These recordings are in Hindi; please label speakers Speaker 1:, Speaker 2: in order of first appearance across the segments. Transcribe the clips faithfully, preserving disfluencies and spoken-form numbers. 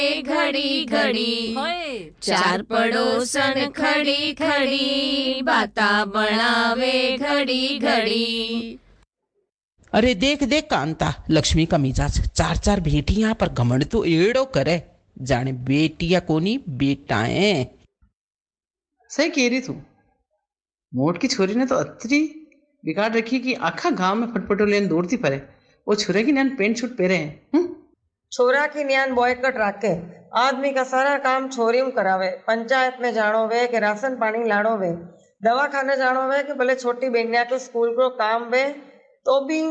Speaker 1: घड़ी घड़ी
Speaker 2: होए
Speaker 1: चार पड़ोसन खड़ी खड़ी बाता बनावे घड़ी घड़ी।
Speaker 3: अरे देख देख कांता, लक्ष्मी का मिजाज चार चार बेटियां पर घमंड तो एड़ो करे जाने बेटियां कोनी बेटाएं।
Speaker 4: सही कह रही तू। मोट की छोरी ने तो अतरी बिगाड़ रखी कि आखा गांव में फटफटो लेन दौड़ती पड़े। वो छोरे की नैन पेंट शूट पहरे हैं। हुँ?
Speaker 5: छोरा की न्यान बॉयकट राखे। आदमी का सारा काम छोरी में करावे। पंचायत में जानो वे कि राशन पानी लानो वे, दवा खाने जानो वे कि भले छोटी बेनिया के स्कूल को काम वे तो भी।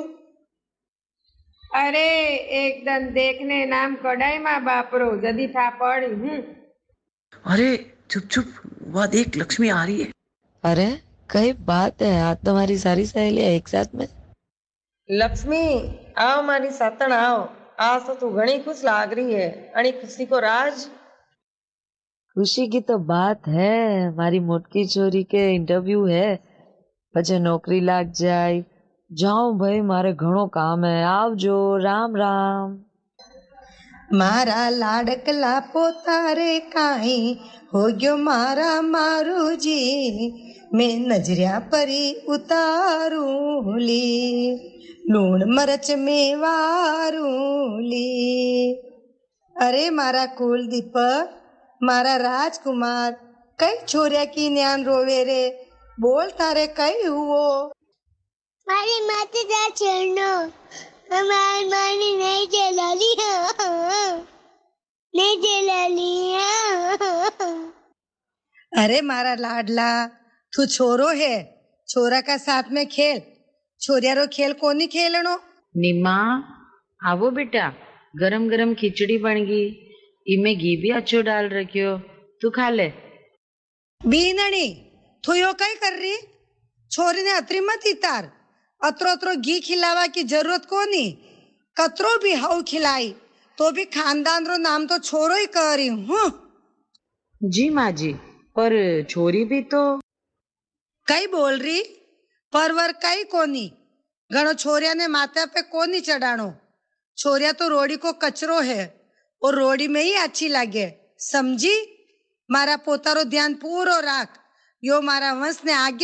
Speaker 6: अरे एकदम देखने नाम कड़ाई माँ बापरो जदी था पड़ी। हूँ
Speaker 4: अरे चुप चुप, वह देख लक्ष्मी आ रही है।
Speaker 7: अरे कई बात है, आज तुम्हारी सारी सहेलियां एक साथ में।
Speaker 5: लक्ष्मी आओ मारी सातन आओ। आज तो तू घनी खुश लाग रही है। अणी खुशी को राज।
Speaker 7: खुशी की तो बात है, मारी मोटकी छोरी के इंटरव्यू है, पछे नौकरी लाग जाए। जाऊं भाई, मारे घणो काम है। आवजो, राम राम।
Speaker 8: मारा लाडकला पोतारे काई हो गयो मारा मारू जी, मैं नजरिया परी उतारू ली, लूण मरच में वारू ली। अरे मारा कुलदीप, मारा राजकुमार, कई छोरिया की न्यान रोवे रे, बोल तारे कई हुओ।
Speaker 9: मारी माते जा छेड़नो, हमारी मानी नहीं जला लिया, नहीं जला लिया।
Speaker 8: अरे मारा लाडला, तू छोरो है, छोरा का साथ में खेल, छोरिया रो खेल कोनी खेलनो।
Speaker 7: निम्मा आवो बेटा, गरम गरम खिचड़ी बन गई, इमे घी भी अच्छो डाल रखियो, तू खा ले।
Speaker 8: बीनणी तू यो कई कर रही? छोरी ने अतरी मत इतार, अतरो अतरो घी खिलावा की जरूरत कोनी। कतरो भी हाउ खिलाई तो भी खानदान रो नाम तो छोरो ही करी हूँ।
Speaker 7: जी माँ जी, पर छोरी भी तो।
Speaker 8: कई बोल रही? परवर कई कोनी, घणो छोरिया ने माथा पे कोनी चढ़ानो। छोरिया तो रोड़ी को कचरो है और रोड़ी में ही अच्छी लगे, समझी? मारा पोतारो ध्यान पूरो राख, यो मारा वंश ने आगे